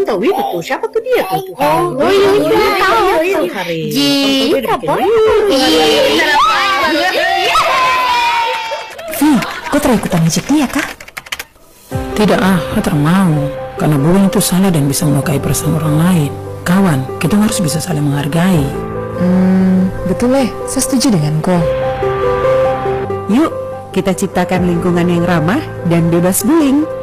tahu itu tuh. Siapa tuh dia tuh? Iya, tahu. Jika Vi, kau terikutan ngejek dia kah? Tidak Hater mau. Karena bullying itu salah dan bisa melukai perasaan orang lain. Kawan, kita harus bisa saling menghargai. Betul saya setuju dengan kau. Yuk, kita ciptakan lingkungan yang ramah dan bebas bullying.